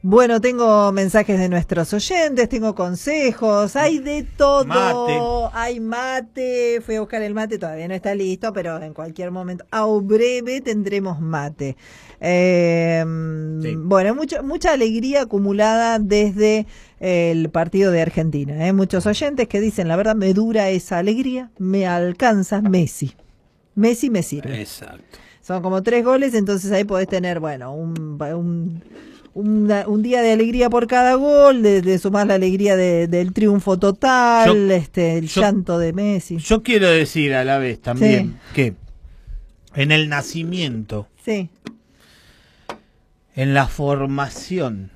Bueno, tengo mensajes de nuestros oyentes, tengo consejos, hay de todo. Mate. Hay mate, fui a buscar el mate, todavía no está listo, pero en cualquier momento, a breve tendremos mate. Sí. Bueno, mucha alegría acumulada desde el partido de Argentina. Muchos oyentes que dicen, la verdad me dura esa alegría, me alcanza Messi. Messi me sirve. Exacto. Son como 3 goles, entonces ahí podés tener, bueno, un día de alegría por cada gol, de sumar la alegría del triunfo total, el llanto de Messi. Yo quiero decir a la vez también que en el nacimiento, en la formación,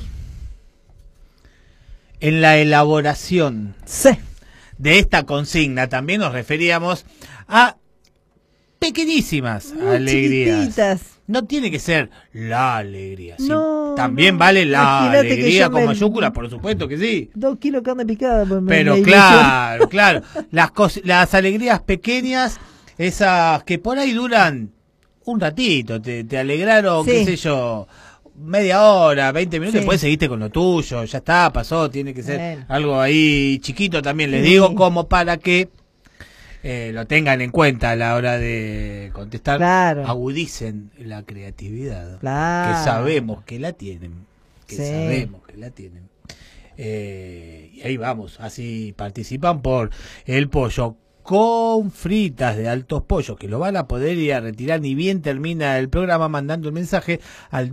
en la elaboración de esta consigna, también nos referíamos a pequeñísimas alegrías. Chiquititas. No tiene que ser la alegría. No, también vale la alegría con mayúsculas, por supuesto que sí. 2 kilos de carne picada. Pero claro. Las alegrías pequeñas, esas que por ahí duran un ratito, te alegraron, qué sé yo, media hora, 20 minutos, después seguiste con lo tuyo, ya está, pasó, tiene que ser algo ahí chiquito también, les digo, como para que lo tengan en cuenta a la hora de contestar, agudicen la creatividad, que sabemos que la tienen, y ahí vamos, así participan por el pollo con fritas de Altos Pollos, que lo van a poder ir a retirar ni bien termina el programa, mandando el mensaje al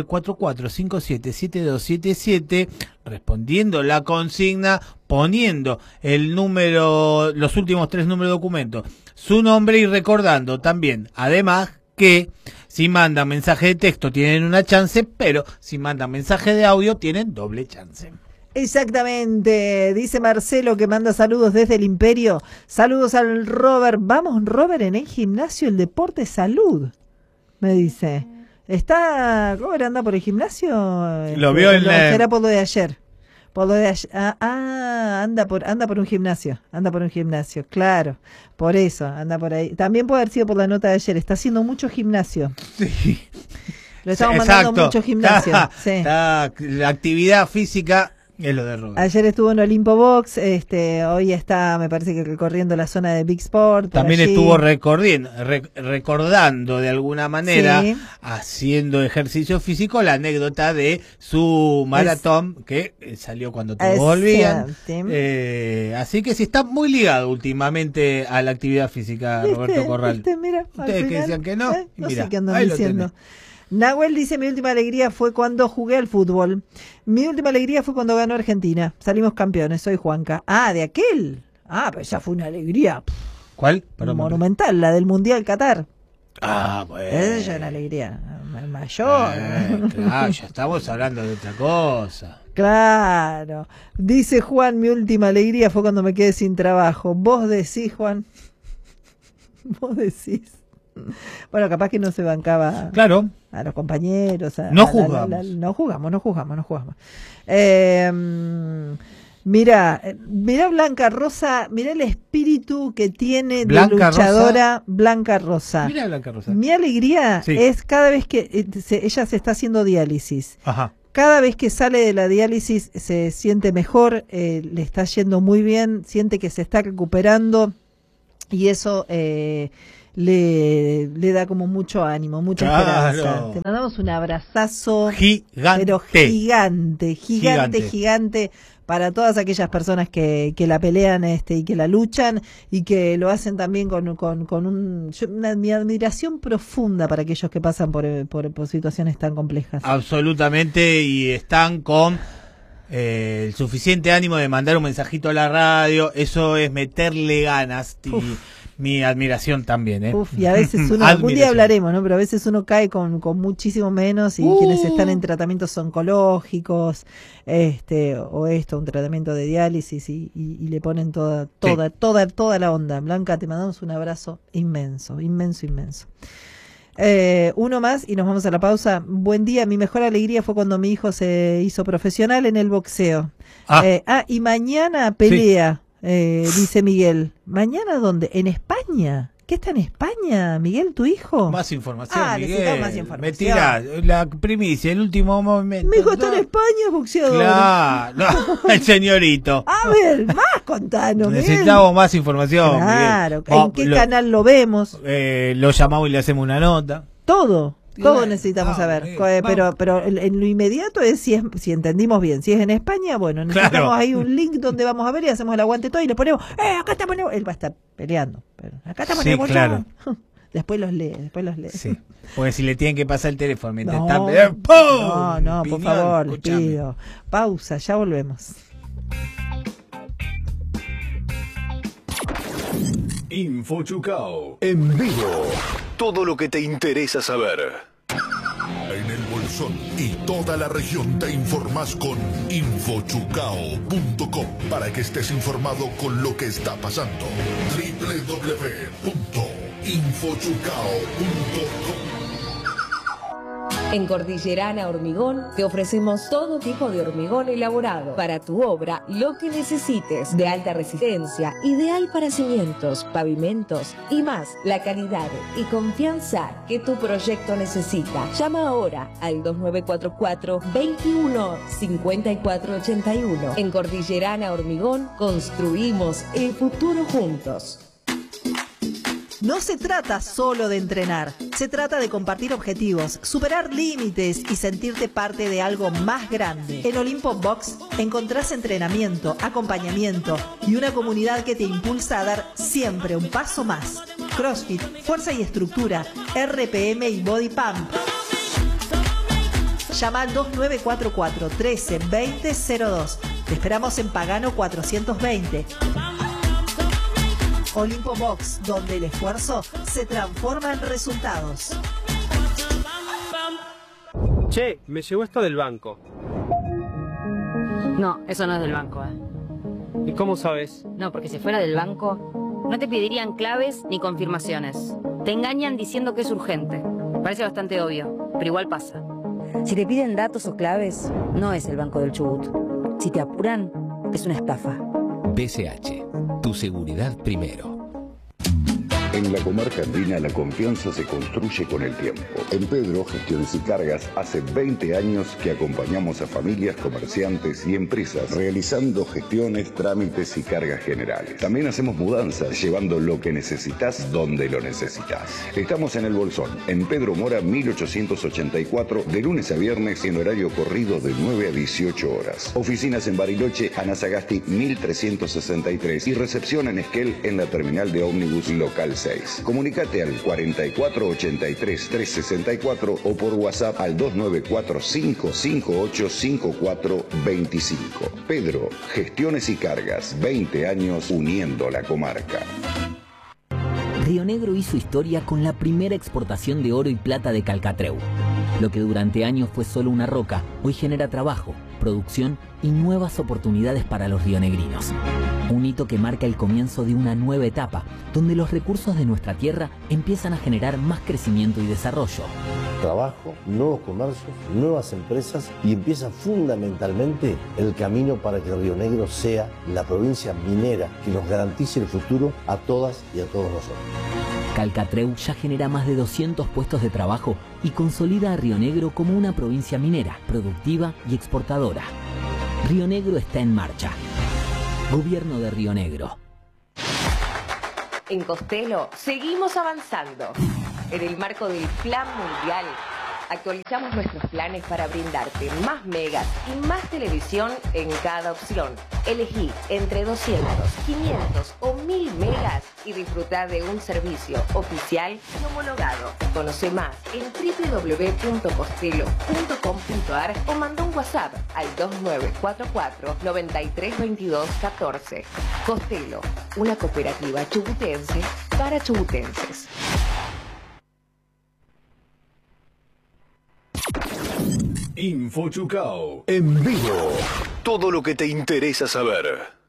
2944-577277, respondiendo la consigna, poniendo el número, los últimos 3 números de documento, su nombre, y recordando también, además, que si mandan mensaje de texto tienen una chance, pero si mandan mensaje de audio tienen doble chance. Exactamente, dice Marcelo que manda saludos desde el Imperio. Saludos al Robert. Vamos, Robert, en el gimnasio, el deporte salud, me dice. ¿Robert anda por el gimnasio? Lo vio en la... Será por lo de ayer. Por lo de ayer. Anda por un gimnasio. Anda por un gimnasio, claro. Por eso, anda por ahí. También puede haber sido por la nota de ayer. Está haciendo mucho gimnasio. Sí. Lo estamos mandando mucho gimnasio. La actividad física es lo de Robert. Ayer estuvo en Olimpo Box, hoy está, me parece que recorriendo la zona de Big Sport. También estuvo recordando de alguna manera, haciendo ejercicio físico, la anécdota de su maratón que salió cuando todos volvían. Así que sí, está muy ligado últimamente a la actividad física, Roberto Corral. Mira, ustedes que decían que no, no mira, sé qué andan diciendo. Nahuel dice, mi última alegría fue cuando jugué al fútbol. Mi última alegría fue cuando ganó Argentina. Salimos campeones, soy Juanca. De aquel. Pero esa fue una alegría. ¿Cuál? Monumental, la del Mundial Qatar. Bueno. Esa es una alegría mayor. Claro, ya estamos hablando de otra cosa. Claro. Dice Juan, mi última alegría fue cuando me quedé sin trabajo. Vos decís, Juan. Vos decís. Bueno, capaz que no se bancaba a los compañeros. No jugamos. No jugamos. Mira Blanca Rosa, mira el espíritu que tiene de luchadora Blanca Rosa. Mira Blanca Rosa. Mi alegría es cada vez que ella se está haciendo diálisis. Cada vez que sale de la diálisis se siente mejor, le está yendo muy bien, siente que se está recuperando y eso... Le da como mucho ánimo, mucha esperanza. Te mandamos un abrazazo gigante para todas aquellas personas que la pelean y que la luchan y que lo hacen también con mi admiración profunda para aquellos que pasan por situaciones tan complejas. Absolutamente, y están con el suficiente ánimo de mandar un mensajito a la radio. Eso es meterle ganas. Mi admiración también, y a veces uno, algún día hablaremos, ¿no? Pero a veces uno cae con muchísimo menos y quienes están en tratamientos oncológicos, un tratamiento de diálisis y le ponen toda la onda. Blanca, te mandamos un abrazo inmenso. Uno más y nos vamos a la pausa. Buen día, mi mejor alegría fue cuando mi hijo se hizo profesional en el boxeo. Y mañana pelea. Dice Miguel, ¿mañana dónde? ¿En España? ¿Qué está en España, Miguel, tu hijo? Más información, Miguel. Necesitamos más información. Me tirás la primicia, el último momento. Mi hijo está en España, boxeador. Claro, no, el señorito. A ver, más contanos, Miguel. Necesitamos más información, claro, Miguel. ¿en qué canal lo vemos? Lo llamamos y le hacemos una nota. Todo necesitamos saber, pero en lo inmediato es si entendimos bien, si es en España, bueno, necesitamos ahí un link donde vamos a ver y hacemos el aguante todo y le ponemos, acá estamos, él va a estar peleando, pero acá estamos, claro. Después los lee. Sí, porque si le tienen que pasar el teléfono mientras no, están peleando, ¡pum! No, por favor, les pido. Pausa, ya volvemos. InfoChucao en vivo. Todo lo que te interesa saber. En el Bolsón y toda la región te informás con infochucao.com para que estés informado con lo que está pasando. www.infochucao.com. En Cordillerana Hormigón te ofrecemos todo tipo de hormigón elaborado para tu obra, lo que necesites, de alta resistencia, ideal para cimientos, pavimentos y más, la calidad y confianza que tu proyecto necesita. Llama ahora al 2944 21 54 81. En Cordillerana Hormigón construimos el futuro juntos. No se trata solo de entrenar, se trata de compartir objetivos, superar límites y sentirte parte de algo más grande. En Olimpo Box encontrás entrenamiento, acompañamiento y una comunidad que te impulsa a dar siempre un paso más. CrossFit, fuerza y estructura, RPM y Body Pump. Llama al 2944 13 20 02. Te esperamos en Pagano 420. Olimpo Box, donde el esfuerzo se transforma en resultados. Che, me llegó esto del banco. No, eso no es del banco, ¿Y cómo sabes? No, porque si fuera del banco, no te pedirían claves ni confirmaciones. Te engañan diciendo que es urgente. Parece bastante obvio, pero igual pasa. Si te piden datos o claves, no es el Banco del Chubut. Si te apuran, es una estafa. BCH, tu seguridad primero. En la comarca andina la confianza se construye con el tiempo. En Pedro Gestiones y Cargas hace 20 años que acompañamos a familias, comerciantes y empresas realizando gestiones, trámites y cargas generales. También hacemos mudanzas, llevando lo que necesitas donde lo necesitas. Estamos en el Bolsón, en Pedro Mora 1884, de lunes a viernes en horario corrido de 9 a 18 horas. Oficinas en Bariloche, Anasagasti 1363 y recepción en Esquel en la terminal de ómnibus local 6. Comunicate al 4483-364 o por WhatsApp al 2945585425. Pedro, Gestiones y Cargas, 20 años uniendo la comarca. Río Negro hizo historia con la primera exportación de oro y plata de Calcatreu. Lo que durante años fue solo una roca, hoy genera trabajo, producción y nuevas oportunidades para los rionegrinos. Un hito que marca el comienzo de una nueva etapa, donde los recursos de nuestra tierra empiezan a generar más crecimiento y desarrollo. Trabajo, nuevos comercios, nuevas empresas y empieza fundamentalmente el camino para que Río Negro sea la provincia minera que nos garantice el futuro a todas y a todos nosotros. Calcatreu ya genera más de 200 puestos de trabajo y consolida a Río Negro como una provincia minera, productiva y exportadora. Río Negro está en marcha. Gobierno de Río Negro. En Costello seguimos avanzando. En el marco del Plan Mundial, actualizamos nuestros planes para brindarte más megas y más televisión en cada opción. Elegí entre 200, 500 o 1000 megas y disfruta de un servicio oficial y homologado. Conoce más en www.costello.com.ar o manda un WhatsApp al 2944 932214. Costello, una cooperativa chubutense para chubutenses. InfoChucao en vivo. Todo lo que te interesa saber.